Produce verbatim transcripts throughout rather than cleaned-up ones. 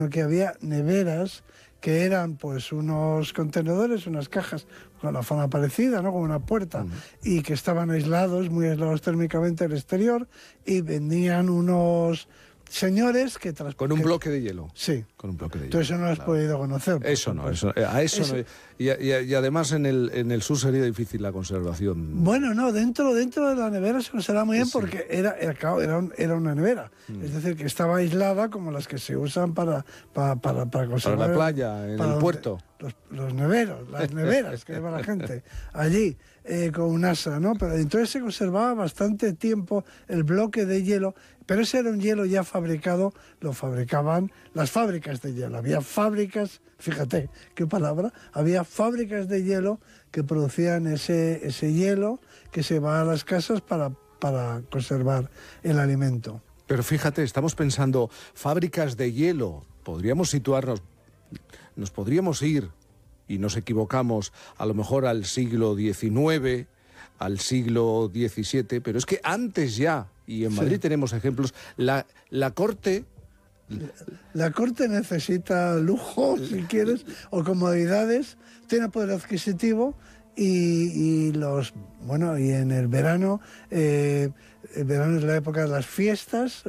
que había neveras que eran pues unos contenedores, unas cajas con la forma parecida, ¿no? Como una puerta, uh-huh. y que estaban aislados, muy aislados térmicamente del exterior, y vendían unos señores que... Tras... Con un que... bloque de hielo. Sí. Con un bloque de hielo. Tú eso no lo has claro. podido conocer. Eso no, eso, a eso, eso... no. Y, y, y además en el, en el sur sería difícil la conservación. Bueno, no, dentro, dentro de la nevera se conservaba muy bien, sí. porque era, era, era, un, era una nevera. Mm. Es decir, que estaba aislada como las que se usan para, para, para, para conservar... Para la playa, en el puerto. Los, los neveros, las neveras que lleva la gente allí eh, con un asa, ¿no? Pero entonces se conservaba bastante tiempo el bloque de hielo, pero ese era un hielo ya fabricado, lo fabricaban las fábricas de hielo. Había fábricas, fíjate qué palabra, había fábricas de hielo que producían ese, ese hielo que se va a las casas para, para conservar el alimento. Pero fíjate, estamos pensando, fábricas de hielo, podríamos situarnos... Nos podríamos ir, y nos equivocamos, a lo mejor al siglo diecinueve, al siglo diecisiete, pero es que antes ya, y en Madrid sí. tenemos ejemplos, la, la corte... La, la corte necesita lujo, si quieres, o comodidades, tiene poder adquisitivo, y, y los... Bueno, y en el verano, eh, el verano es la época de las fiestas...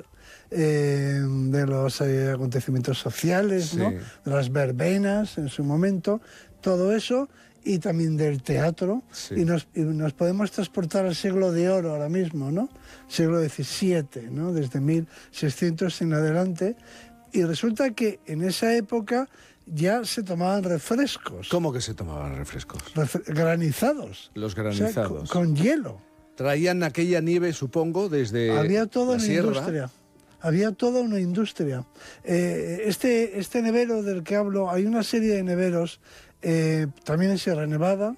Eh, de los eh, acontecimientos sociales, sí. ¿no? De las verbenas en su momento, todo eso, y también del teatro, sí. y, nos, y nos podemos transportar al siglo de oro ahora mismo, ¿no? Siglo diecisiete, ¿no? Desde mil seiscientos en adelante, y resulta que en esa época ya se tomaban refrescos. ¿Cómo que se tomaban refrescos? Refre granizados. Los granizados. O sea, con, con hielo. Traían aquella nieve, supongo, desde Había toda la una sierra. industria. Había toda una industria. Eh, este, este nevero del que hablo, hay una serie de neveros, eh, también en Sierra Nevada,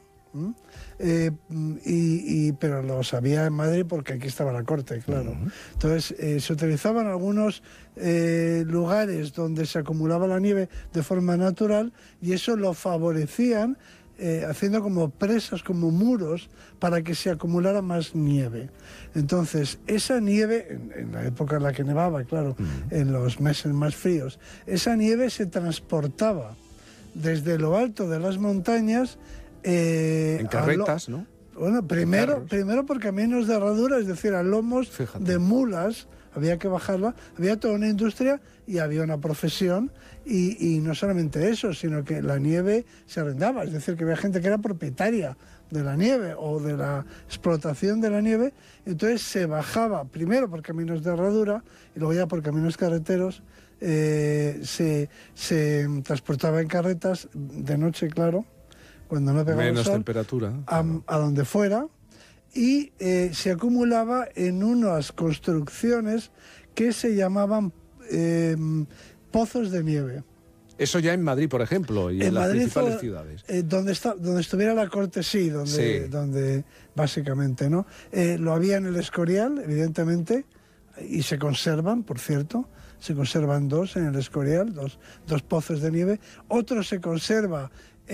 eh, y, y, pero los había en Madrid porque aquí estaba la corte, claro. Uh-huh. Entonces eh, se utilizaban algunos eh, lugares donde se acumulaba la nieve de forma natural y eso lo favorecían Eh, haciendo como presas, como muros, para que se acumulara más nieve. Entonces, esa nieve, en, en la época en la que nevaba, claro, mm. en los meses más fríos, esa nieve se transportaba desde lo alto de las montañas... Eh, en carretas, lo, ¿no? Bueno, primero, primero por caminos de herradura, es decir, a lomos Fíjate. de mulas, había que bajarla, había toda una industria y había una profesión y, y no solamente eso, sino que la nieve se arrendaba, es decir, que había gente que era propietaria de la nieve o de la explotación de la nieve, entonces se bajaba primero por caminos de herradura y luego ya por caminos carreteros, eh, se, se transportaba en carretas de noche, claro, cuando no pegaba menos el sol, temperatura, a, a donde fuera, y eh, se acumulaba en unas construcciones que se llamaban eh, pozos de nieve. Eso ya en Madrid, por ejemplo, y en, en las Madrid principales o, ciudades. Eh, donde, está, donde estuviera la corte, sí, donde, sí. donde básicamente, ¿no? Eh, lo había en el Escorial, evidentemente, y se conservan, por cierto, se conservan dos en el Escorial, dos, dos pozos de nieve. Otro se conserva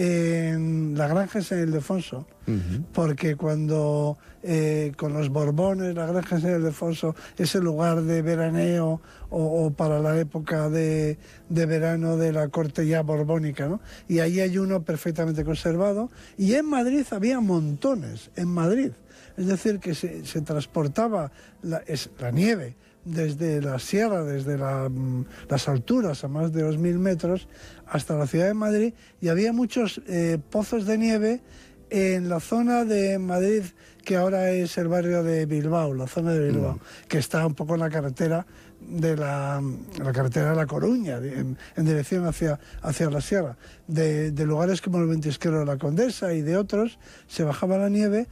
en la granja San Ildefonso, uh-huh. porque cuando eh, con los Borbones, la granja San Ildefonso es el lugar de veraneo o, o para la época de, de verano de la corte ya borbónica, ¿no? Y ahí hay uno perfectamente conservado, y en Madrid había montones, en Madrid, es decir, que se, se transportaba la, es, la nieve desde la sierra, desde la, las alturas a más de dos mil metros hasta la ciudad de Madrid, y había muchos eh, pozos de nieve en la zona de Madrid que ahora es el barrio de Bilbao, la zona de Bilbao, mm. que está un poco en la carretera de la, la carretera de La Coruña, en, en dirección hacia, hacia la sierra. De, de lugares como el Ventisquero de la Condesa y de otros se bajaba la nieve,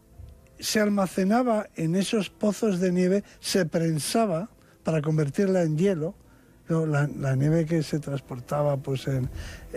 se almacenaba en esos pozos de nieve, se prensaba para convertirla en hielo, ¿no? la, la nieve que se transportaba pues en,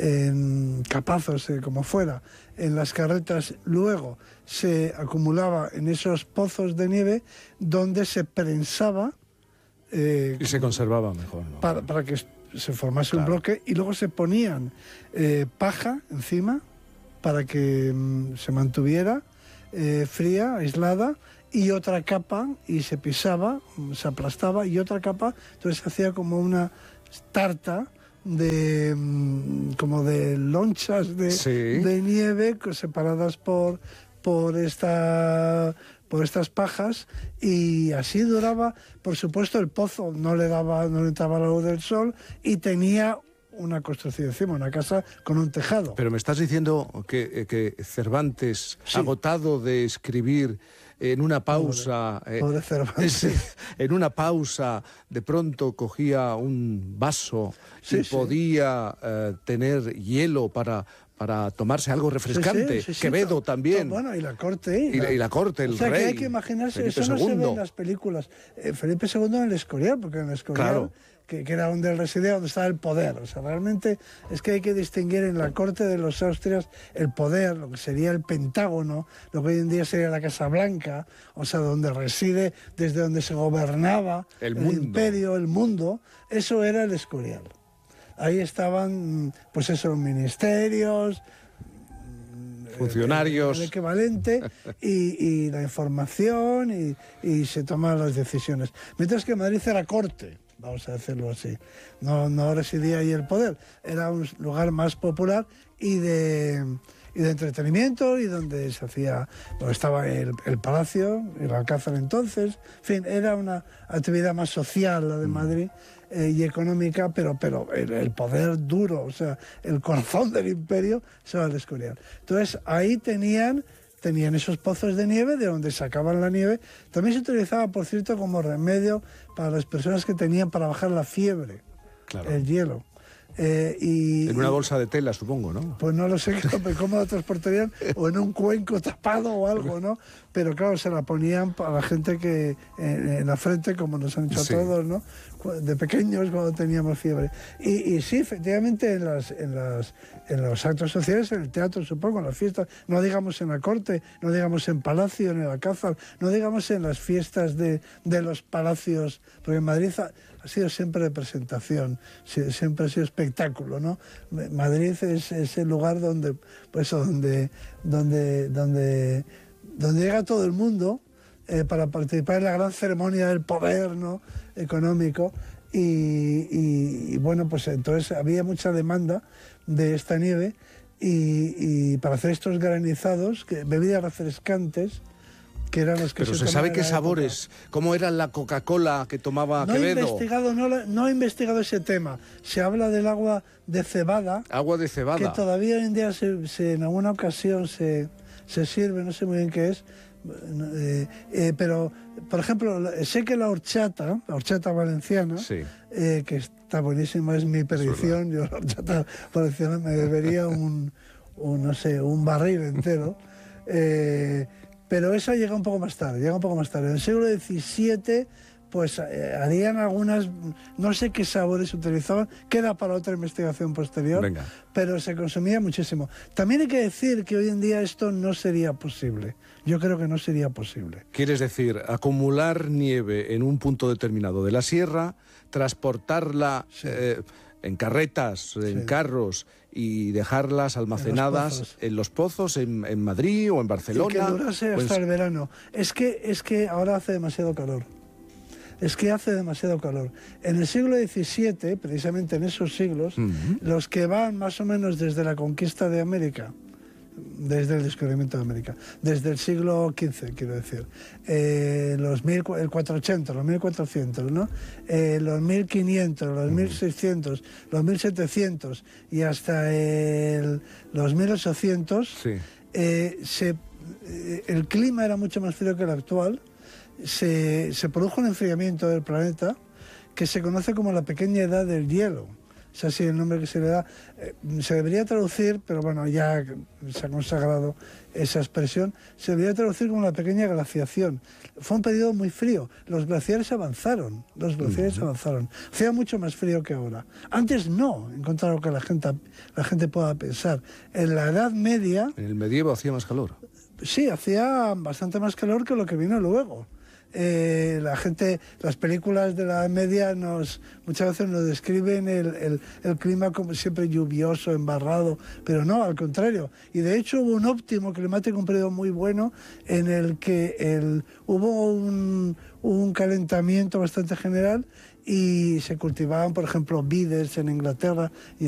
en capazos, eh, como fuera, en las carretas, luego se acumulaba en esos pozos de nieve donde se prensaba eh, y se conservaba mejor, ¿no? para, para que se formase claro. un bloque, y luego se ponían eh, paja encima para que mm, se mantuviera Eh, fría, aislada, y otra capa, y se pisaba, se aplastaba, y otra capa, entonces se hacía como una tarta de como de lonchas de, sí. de nieve separadas por, por esta... por estas pajas, y así duraba. Por supuesto, el pozo no le daba, no le entraba la luz del sol y tenía una construcción encima, una casa con un tejado. Pero me estás diciendo que, que Cervantes, sí. agotado de escribir en una pausa, pobre, pobre Cervantes. Eh, en una pausa, de pronto cogía un vaso sí, y sí. podía eh, tener hielo para... para tomarse algo refrescante. Sí, sí, sí, Quevedo sí, también. Bueno, y la corte. Y, y, la, y la corte, el o sea, rey. Que hay que imaginarse, Felipe eso no segundo. se ve en las películas. Eh, Felipe segundo en el Escorial, porque en el Escorial, claro. que, que era donde él residía, donde estaba el poder. O sea, realmente es que hay que distinguir en la corte de los Austrias el poder, lo que sería el Pentágono, lo que hoy en día sería la Casa Blanca, o sea, donde reside, desde donde se gobernaba el, el imperio, el mundo. Eso era el Escorial. Ahí estaban, pues eso, los ministerios, funcionarios, el, el equivalente, y, y la información, y, y se toman las decisiones. Mientras que Madrid era corte, vamos a decirlo así. No, no residía ahí el poder. Era un lugar más popular y de, y de entretenimiento, y donde se hacía, bueno, estaba el, el palacio, el alcázar entonces. En fin, era una actividad más social la de Madrid. Eh, y económica, pero, pero el, el poder duro, o sea, el corazón del imperio, se va al Escorial. Entonces, ahí tenían, tenían esos pozos de nieve, de donde sacaban la nieve. También se utilizaba, por cierto, como remedio para las personas que tenían para bajar la fiebre, claro. el hielo. Eh, y, en una bolsa de tela, supongo, ¿no? Pues no lo sé cómo lo transportarían, o en un cuenco tapado o algo, ¿no? Pero claro, se la ponían a la gente que en, en la frente, como nos han dicho sí. a todos, ¿no? De pequeños, cuando teníamos fiebre. Y, y sí, efectivamente, en, las, en, las, en los actos sociales, en el teatro, supongo, en las fiestas, no digamos en la corte, no digamos en palacio, en el alcázar, no digamos en las fiestas de, de los palacios, porque en Madrid ha, ha sido siempre representación, siempre ha sido espectáculo, ¿no? Madrid es, es el lugar donde, pues, donde, donde, donde, donde llega todo el mundo eh, para participar en la gran ceremonia del poder, ¿no? económico, y, y, y bueno, pues entonces había mucha demanda de esta nieve, y, y para hacer estos granizados, que, bebidas refrescantes, que eran los que Pero se, se sabe qué sabores, época. ¿Cómo era la Coca-Cola que tomaba no Quevedo? He investigado, no, no he investigado ese tema. Se habla del agua de cebada. Agua de cebada. Que todavía hoy en día se, se, en alguna ocasión se, se sirve, no sé muy bien qué es. Eh, eh, pero, por ejemplo, sé que la horchata, la horchata valenciana, sí. eh, que está buenísima, es mi perdición. Yo la horchata valenciana me bebería un, un no sé, un barril entero. Eh, pero esa llega un poco más tarde, llega un poco más tarde. En el siglo diecisiete, pues eh, harían algunas, no sé qué sabores utilizaban, queda para otra investigación posterior. Venga. Pero se consumía muchísimo. También hay que decir que hoy en día esto no sería posible. Yo creo que no sería posible. ¿Quieres decir acumular nieve en un punto determinado de la sierra, transportarla sí. eh, en carretas, en sí. carros, y dejarlas almacenadas en los pozos, en, los pozos, en, en Madrid o en Barcelona? Y que durase hasta pues... el verano. Es que, es que ahora hace demasiado calor. Es que hace demasiado calor. En el siglo diecisiete, precisamente en esos siglos, uh-huh. los que van más o menos desde la conquista de América, desde el descubrimiento de América, desde el siglo quince, quiero decir, eh, los mil, el cuatrocientos ochenta, los mil cuatrocientos, ¿no? Eh, los mil quinientos, los uh-huh. mil seiscientos, los mil setecientos y hasta el, los mil ochocientos, sí. eh, se, eh, el clima era mucho más frío que el actual. Se, se produjo un enfriamiento del planeta que se conoce como la pequeña edad del hielo. Es así el nombre que se le da. Eh, se debería traducir, pero bueno, ya se ha consagrado esa expresión, se debería traducir como la pequeña glaciación. Fue un periodo muy frío. Los glaciares avanzaron, los glaciares uh-huh. avanzaron. Hacía mucho más frío que ahora. Antes no, en contra de lo que la gente, la gente pueda pensar. En la Edad Media... En el medievo hacía más calor. Sí, hacía bastante más calor que lo que vino luego. Eh, la gente, las películas de la media nos muchas veces nos describen el, el, el clima como siempre lluvioso, embarrado, pero no, al contrario. Y de hecho hubo un óptimo climático, un periodo muy bueno en el que el, hubo un, un calentamiento bastante general y se cultivaban, por ejemplo, vides en Inglaterra y